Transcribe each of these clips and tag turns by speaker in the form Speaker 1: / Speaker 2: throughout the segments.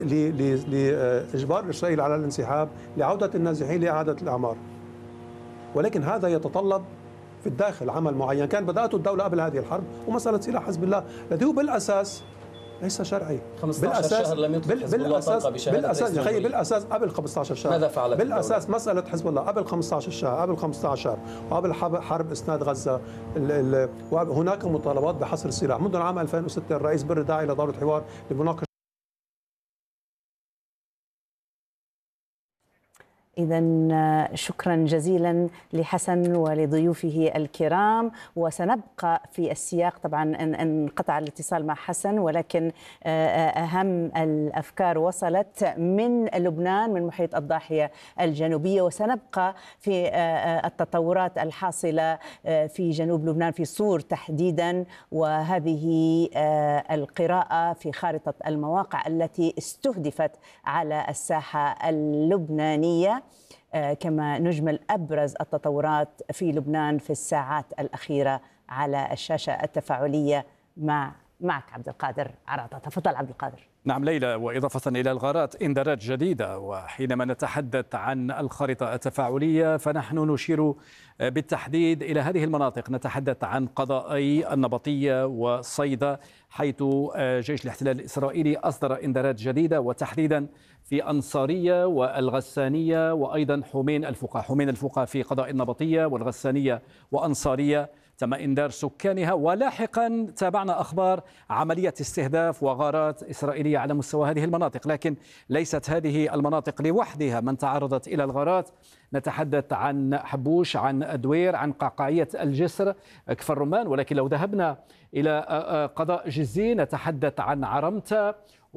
Speaker 1: لإجبار إسرائيل على الانسحاب، لعودة النازحين، لإعادة الأعمار. ولكن هذا يتطلب في الداخل عمل معين كان بدأته الدولة قبل هذه الحرب، ومسألة سلاح حزب الله الذي هو بالأساس ليس شرعي.
Speaker 2: 15 شهر لم يطلق حزب الله طلقة بشهادة
Speaker 1: بالأساس قبل 15 شهر
Speaker 2: ماذا فعلت
Speaker 1: بالأساس الدولة؟ مسألة حزب الله قبل 15 شهر، قبل 15 شهر وقبل حرب إسناد غزة، وهناك مطالبات بحصر السلاح منذ العام 2006. الرئيس بري داعي إلى دورة حوار لمناقشة.
Speaker 3: إذا شكرا جزيلا لحسن ولضيوفه الكرام، وسنبقى في السياق. طبعا انقطع الاتصال مع حسن، ولكن أهم الأفكار وصلت من لبنان، من محيط الضاحية الجنوبية، وسنبقى في التطورات الحاصلة في جنوب لبنان، في صور تحديدا، وهذه القراءة في خارطة المواقع التي استهدفت على الساحة اللبنانية، كما نجمل أبرز التطورات في لبنان في الساعات الأخيرة على الشاشة التفاعلية معك عبد القادر عراطة. تفضل عبد القادر.
Speaker 4: نعم ليلى، وإضافة إلى الغارات إنذارات جديدة. وحينما نتحدث عن الخريطة التفاعلية فنحن نشير بالتحديد إلى هذه المناطق. نتحدث عن قضائي النبطية وصيدا، حيث جيش الاحتلال الإسرائيلي أصدر إنذارات جديدة، وتحديدا في أنصارية والغسانية وأيضا حمين الفقا في قضاء النبطية والغسانية وأنصارية تم إنذار سكانها. ولاحقا تابعنا أخبار عملية استهداف وغارات إسرائيلية على مستوى هذه المناطق، لكن ليست هذه المناطق لوحدها من تعرضت إلى الغارات. نتحدث عن حبوش، عن أدوير، عن قعقاعية الجسر، كفر رمان. ولكن لو ذهبنا إلى قضاء جزين نتحدث عن عرمتة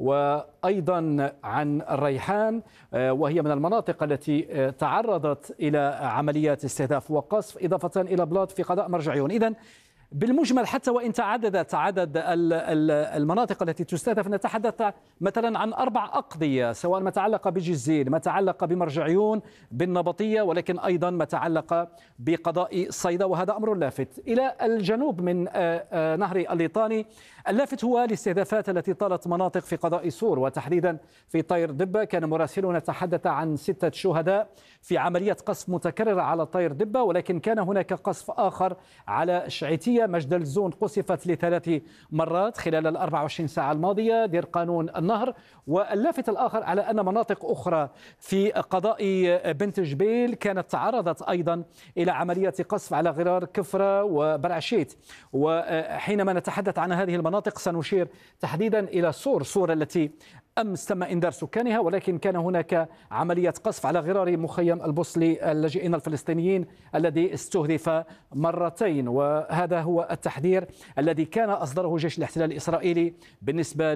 Speaker 4: وأيضا عن الريحان، وهي من المناطق التي تعرضت إلى عمليات استهداف وقصف، إضافة إلى بلاط في قضاء مرجعيون. إذن بالمجمل حتى وإن تعددت عدد المناطق التي تستهدف، نتحدث مثلا عن 4 أقضية، سواء ما تعلق بجزين، ما تعلق بمرجعيون، بالنبطية، ولكن أيضا ما تعلق بقضاء صيدا. وهذا أمر لافت. إلى الجنوب من نهر الليطاني، اللافت هو الاستهدافات التي طالت مناطق في قضاء صور، وتحديدا في طير دبة. كان مراسلنا تحدث عن 6 شهداء في عملية قصف متكررة على طير دبة، ولكن كان هناك قصف آخر على شعيتية. مجدل زون قصفت ل3 مرات خلال 24 ساعة الماضية، دير قانون النهر. واللافت الآخر على أن مناطق أخرى في قضاء بنت جبيل كانت تعرضت أيضا إلى عملية قصف على غرار كفرة وبرعشيت. وحينما نتحدث عن هذه المناطق سنشير تحديدا إلى صور التي أمس تم إنذار سكانها، ولكن كان هناك عملية قصف على غرار مخيم البوصلي اللاجئين الفلسطينيين الذي استهدف مرتين. وهذا هو التحذير الذي كان أصدره جيش الاحتلال الإسرائيلي بالنسبة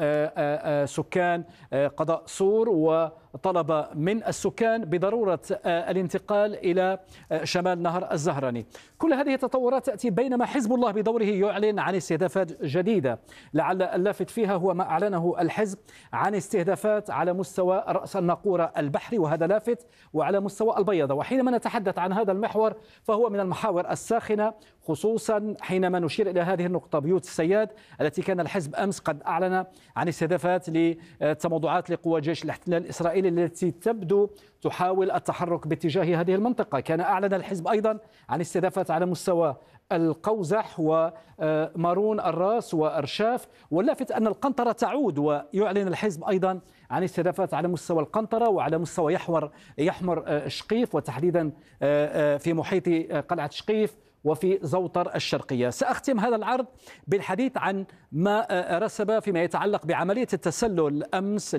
Speaker 4: لسكان قضاء صور، وطلب من السكان بضرورة الانتقال إلى شمال نهر الزهراني. كل هذه التطورات تأتي بينما حزب الله بدوره يعلن عن استهدافات جديدة. لعل اللافت فيها هو ما أعلنه الحزب عن استهدافات على مستوى رأس الناقورة البحري، وهذا لافت، وعلى مستوى البيضة. وحينما نتحدث عن هذا المحور فهو من المحاور الساخنة، خصوصا حينما نشير إلى هذه النقطة، بيوت السياد التي كان الحزب أمس قد أعلن عن استهدافات لتموضعات لقوى جيش الاحتلال الإسرائيلي التي تبدو تحاول التحرك باتجاه هذه المنطقة. كان أعلن الحزب أيضا عن استهدافات على مستوى القوزح ومارون الراس وأرشاف. واللافت أن القنطرة تعود، ويعلن الحزب أيضا عن استهدافات على مستوى القنطرة وعلى مستوى يحمر شقيف، وتحديدا في محيط قلعة شقيف وفي زوطر الشرقية. سأختم هذا العرض بالحديث عن ما رسب فيما يتعلق بعملية التسلل أمس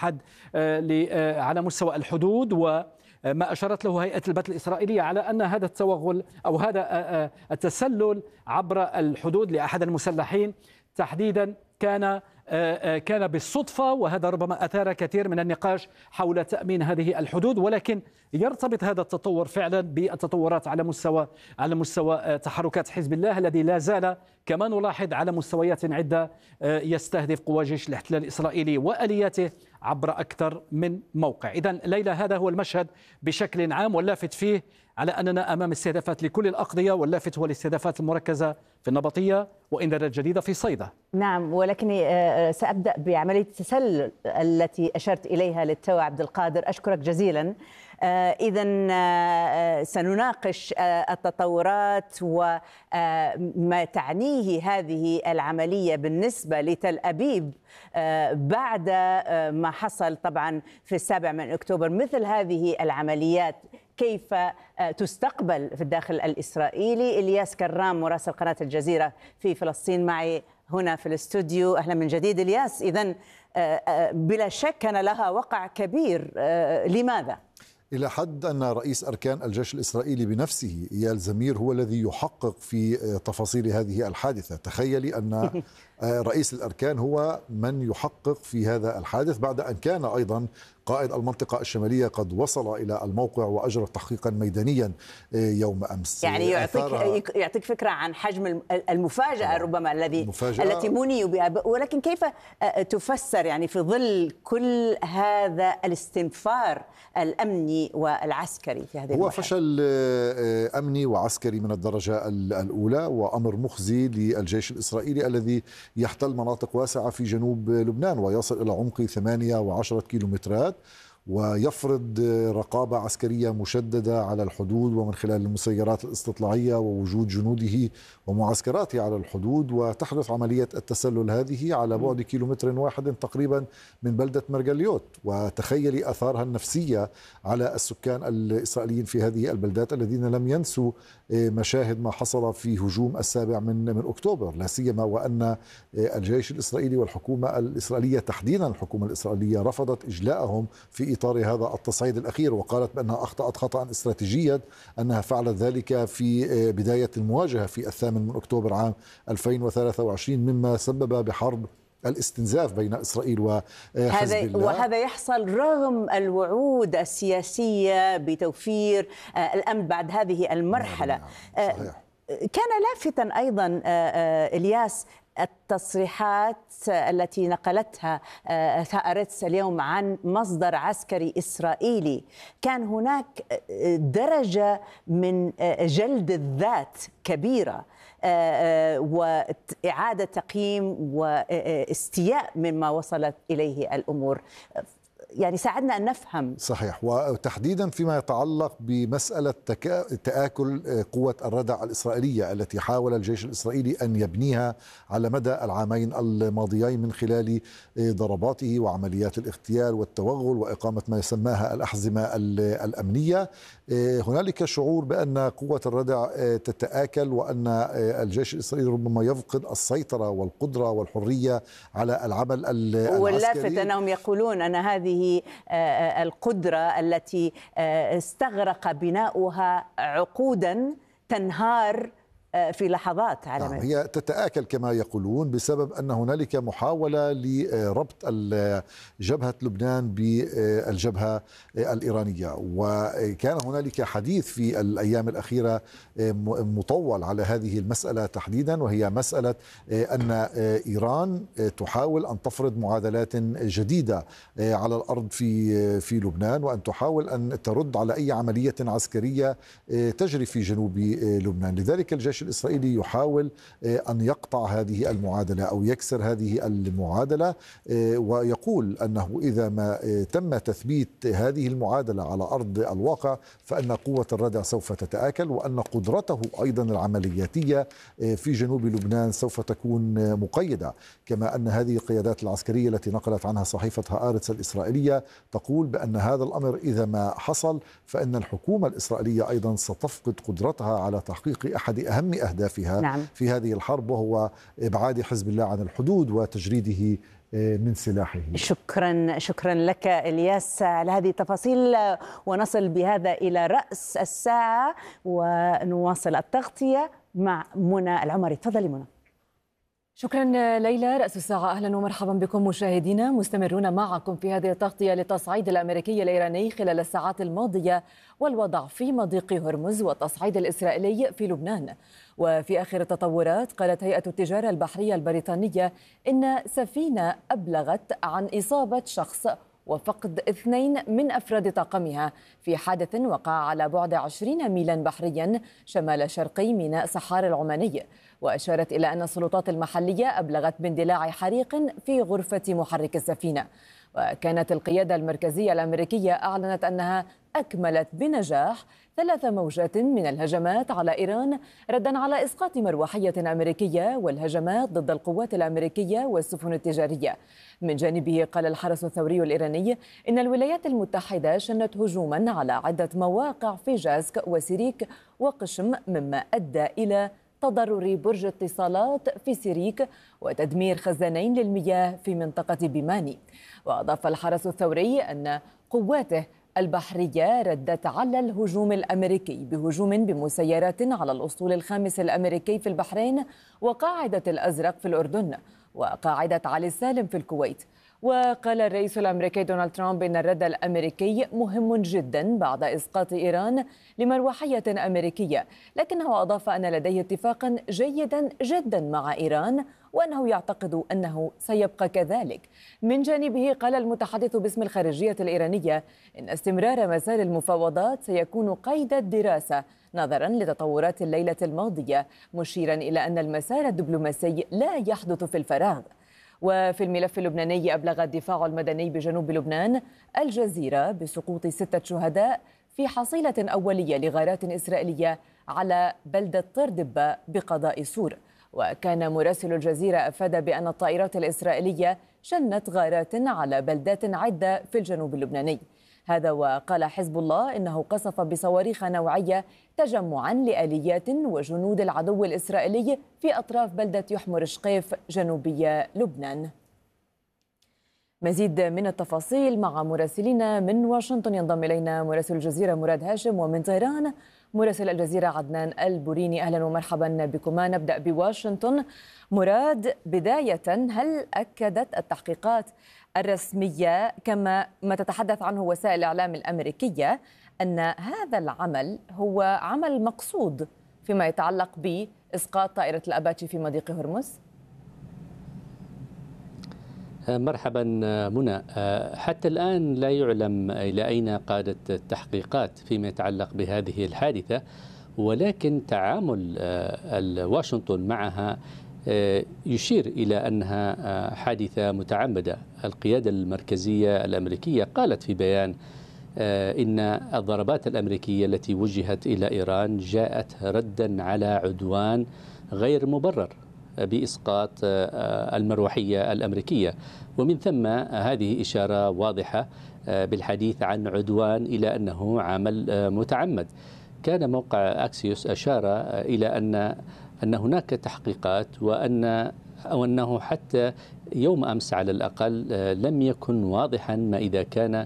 Speaker 4: على مستوى الحدود، وما أشارت له هيئة البث الإسرائيلية على أن هذا التوغل أو هذا التسلل عبر الحدود لأحد المسلحين تحديدا كان بالصدفة، وهذا ربما أثار كثير من النقاش حول تأمين هذه الحدود. ولكن يرتبط هذا التطور فعلا بالتطورات على مستوى تحركات حزب الله الذي لا زال كما نلاحظ على مستويات عدة يستهدف قوى جيش الاحتلال الإسرائيلي وآلياته عبر أكثر من موقع. إذن ليلى، هذا هو المشهد بشكل عام، واللافت فيه على أننا أمام استهدافات لكل الأقضية، واللافت هو الاستهدافات المركزة في النبطية وإنذارات جديدة في صيدا.
Speaker 3: نعم، ولكني سأبدأ بعملية التسلل التي أشرت إليها للتو عبد القادر. أشكرك جزيلا. إذن سنناقش التطورات وما تعنيه هذه العملية بالنسبة لتل أبيب بعد ما حصل طبعا في 7 أكتوبر. مثل هذه العمليات كيف تستقبل في الداخل الإسرائيلي؟ إلياس كرام مراسل قناة الجزيرة في فلسطين معي هنا في الاستوديو. أهلا من جديد إلياس. إذن بلا شك كان لها وقع كبير، لماذا؟
Speaker 5: إلى حد أن رئيس أركان الجيش الإسرائيلي بنفسه إيال زمير هو الذي يحقق في تفاصيل هذه الحادثة. تخيلي أن رئيس الأركان هو من يحقق في هذا الحادث بعد أن كان أيضا قائد المنطقة الشمالية قد وصل إلى الموقع وأجرى تحقيقا ميدانيا يوم أمس.
Speaker 3: يعني يعطيك فكرة عن حجم المفاجأة ربما التي منيوا بها. ولكن كيف تفسر يعني في ظل كل هذا الاستنفار الأمني والعسكري في هذه
Speaker 5: هو فشل أمني وعسكري من الدرجة الأولى، وأمر مخزي للجيش الإسرائيلي الذي يحتل مناطق واسعة في جنوب لبنان ويصل إلى عمق 8 و10 كيلومترات، ويفرض رقابة عسكرية مشددة على الحدود ومن خلال المسيرات الاستطلاعية ووجود جنوده ومعسكراته على الحدود. وتحدث عملية التسلل هذه على بعد 1 كيلومتر تقريبا من بلدة مرجليوت، وتخيلي أثارها النفسية على السكان الإسرائيليين في هذه البلدات الذين لم ينسوا مشاهد ما حصل في هجوم 7 أكتوبر، لا سيما وأن الجيش الإسرائيلي والحكومة الإسرائيلية تحديدا الحكومة الإسرائيلية رفضت إجلاءهم في إطار هذا التصعيد الأخير، وقالت بأنها أخطأت خطأ استراتيجيا أنها فعلت ذلك في بداية المواجهة في 8 أكتوبر عام 2023، مما سبب بحرب الاستنزاف بين إسرائيل وحزب الله.
Speaker 3: وهذا يحصل رغم الوعود السياسية بتوفير الأمن بعد هذه المرحلة. صحيح. كان لافتا أيضا إلياس التصريحات التي نقلتها هآرتس اليوم عن مصدر عسكري إسرائيلي. كان هناك درجة من جلد الذات كبيرة وإعادة تقييم واستياء مما وصلت إليه الأمور. يعني ساعدنا أن نفهم.
Speaker 5: صحيح، وتحديدا فيما يتعلق بمسألة تآكل قوة الردع الإسرائيلية التي حاول الجيش الإسرائيلي أن يبنيها على مدى العامين الماضيين من خلال ضرباته وعمليات الاغتيال والتوغل وإقامة ما يسماها الأحزمة الأمنية. هنالك شعور بأن قوة الردع تتآكل وأن الجيش الإسرائيلي ربما يفقد السيطرة والقدرة والحرية على العمل العسكري.
Speaker 3: واللافت أنهم يقولون أن هذه القدرة التي استغرق بناؤها عقودا تنهار في لحظات على
Speaker 5: نعم، هي تتآكل كما يقولون بسبب أن هنالك محاولة لربط جبهة لبنان بالجبهة الإيرانية، وكان هنالك حديث في الأيام الأخيرة مطول على هذه المسألة تحديدا، وهي مسألة أن إيران تحاول أن تفرض معادلات جديدة على الأرض في لبنان، وأن تحاول أن ترد على أي عملية عسكرية تجري في جنوب لبنان. لذلك الجيش الإسرائيلي يحاول أن يقطع هذه المعادلة أو يكسر هذه المعادلة، ويقول أنه إذا ما تم تثبيت هذه المعادلة على أرض الواقع فإن قوة الردع سوف تتآكل، وأن قدرته أيضا العملياتية في جنوب لبنان سوف تكون مقيدة. كما أن هذه القيادات العسكرية التي نقلت عنها صحيفة هآرتس الإسرائيلية تقول بأن هذا الأمر إذا ما حصل فإن الحكومة الإسرائيلية أيضا ستفقد قدرتها على تحقيق أحد أهم أهدافها نعم. في هذه الحرب، وهو إبعاد حزب الله عن الحدود وتجريده من سلاحه.
Speaker 3: شكرا لك إلياس على هذه التفاصيل، ونصل بهذا إلى رأس الساعة ونواصل التغطية مع منى العمري. تفضلي منى.
Speaker 6: شكرا ليلى. رأس الساعة، أهلا ومرحبا بكم مشاهدينا، مستمرون معكم في هذه التغطية للتصعيد الأمريكي الإيراني خلال الساعات الماضية والوضع في مضيق هرمز والتصعيد الإسرائيلي في لبنان. وفي آخر التطورات، قالت هيئة التجارة البحرية البريطانية إن سفينة أبلغت عن إصابة شخص وفقد 2 من أفراد طاقمها في حادث وقع على بعد 20 ميلا بحريا شمال شرقي ميناء سحار العماني. وأشارت إلى أن السلطات المحلية أبلغت باندلاع حريق في غرفة محرك السفينة. وكانت القيادة المركزية الأمريكية أعلنت أنها أكملت بنجاح 3 موجات من الهجمات على إيران ردا على إسقاط مروحية أمريكية والهجمات ضد القوات الأمريكية والسفن التجارية. من جانبه، قال الحرس الثوري الإيراني إن الولايات المتحدة شنت هجوما على عدة مواقع في جاسك وسيريك وقشم، مما أدى إلى تضرر برج اتصالات في سيريك وتدمير خزانين للمياه في منطقة بيماني. وأضاف الحرس الثوري أن قواته البحرية ردت على الهجوم الأمريكي بهجوم بمسيرات على الأسطول الخامس الأمريكي في البحرين وقاعدة الأزرق في الأردن وقاعدة علي السالم في الكويت. وقال الرئيس الأمريكي دونالد ترامب إن الرد الأمريكي مهم جدا بعد إسقاط إيران لمروحية أمريكية، لكنه أضاف أن لديه اتفاقا جيدا جدا مع إيران وأنه يعتقد أنه سيبقى كذلك. من جانبه، قال المتحدث باسم الخارجية الإيرانية إن استمرار مسار المفاوضات سيكون قيد الدراسة نظرا لتطورات الليلة الماضية، مشيرا إلى أن المسار الدبلوماسي لا يحدث في الفراغ. وفي الملف اللبناني، أبلغ الدفاع المدني بجنوب لبنان الجزيرة بسقوط 6 شهداء في حصيلة أولية لغارات إسرائيلية على بلدة طردبة بقضاء سور. وكان مراسل الجزيرة أفاد بأن الطائرات الإسرائيلية شنت غارات على بلدات عدة في الجنوب اللبناني. هذا وقال حزب الله إنه قصف بصواريخ نوعية تجمعا لآليات وجنود العدو الإسرائيلي في أطراف بلدة يحمر شقيف جنوبي لبنان. مزيد من التفاصيل مع مراسلين من واشنطن. ينضم إلينا مراسل الجزيرة مراد هاشم، ومن طهران مراسل الجزيرة عدنان البوريني. أهلا ومرحبا بكما. نبدأ بواشنطن. مراد، بداية، هل أكدت التحقيقات الرسمية كما ما تتحدث عنه وسائل الإعلام الأمريكية أن هذا العمل هو عمل مقصود فيما يتعلق بإسقاط طائرة الأباتشي في مضيق هرمز؟
Speaker 7: مرحبا منى. حتى الآن لا يعلم إلى أين قادت التحقيقات فيما يتعلق بهذه الحادثة، ولكن تعامل واشنطن معها يشير إلى أنها حادثة متعمدة. القيادة المركزية الأمريكية قالت في بيان إن الضربات الأمريكية التي وجهت إلى إيران جاءت ردا على عدوان غير مبرر بإسقاط المروحية الأمريكية، ومن ثم هذه إشارة واضحة بالحديث عن عدوان إلى أنه عمل متعمد. كان موقع أكسيوس أشار إلى أن هناك تحقيقات وأنه حتى يوم أمس على الأقل لم يكن واضحا ما إذا كان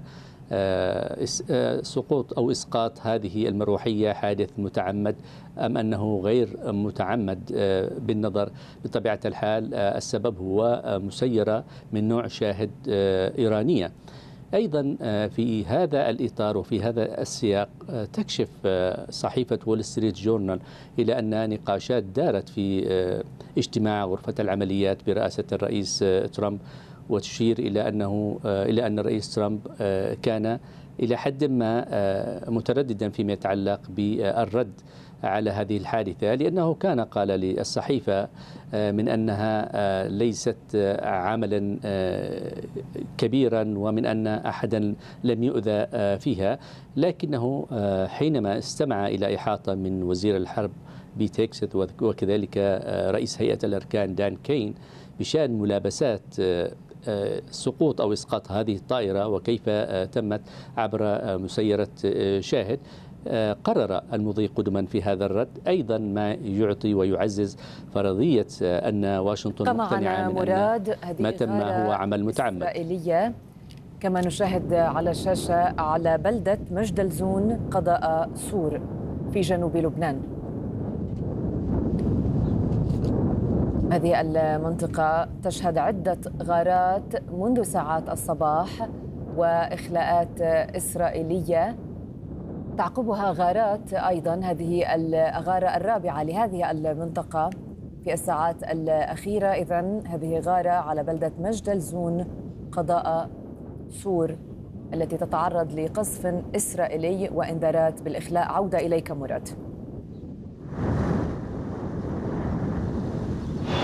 Speaker 7: سقوط أو إسقاط هذه المروحية حادث متعمد أم أنه غير متعمد، بالنظر بطبيعة الحال السبب هو مسيرة من نوع شاهد إيرانية. أيضا في هذا الإطار وفي هذا السياق تكشف صحيفة وول ستريت جورنال إلى أن نقاشات دارت في اجتماع غرفة العمليات برئاسة الرئيس ترامب، وتشير إلى أن الرئيس ترامب كان إلى حد ما مترددا فيما يتعلق بالرد على هذه الحادثة، لأنه كان قال للصحيفة من أنها ليست عملا كبيرا ومن أن أحدا لم يؤذى فيها، لكنه حينما استمع إلى إحاطة من وزير الحرب بتكساس وكذلك رئيس هيئة الأركان دان كين بشأن ملابسات سقوط أو إسقاط هذه الطائرة وكيف تمت عبر مسيرة شاهد، قرر المضي قدما في هذا الرد، أيضا ما يعطي ويعزز فرضية أن واشنطن مقتنعة من أن ما تم هو عمل متعمد.
Speaker 6: إسرائيلية كما نشاهد على الشاشة على بلدة مجدلزون قضاء سور في جنوب لبنان. هذه المنطقة تشهد عدة غارات منذ ساعات الصباح وإخلاءات إسرائيلية، تعقبها غارات أيضا. هذه الغارة الرابعة لهذه المنطقة في الساعات الأخيرة. إذن هذه غارة على بلدة مجدلزون قضاء صور التي تتعرض لقصف إسرائيلي وإنذارات بالإخلاء. عودة إليك مراد.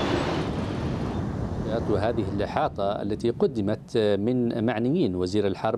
Speaker 7: وهذه الإحاطة التي قدمت من معنيين وزير الحرب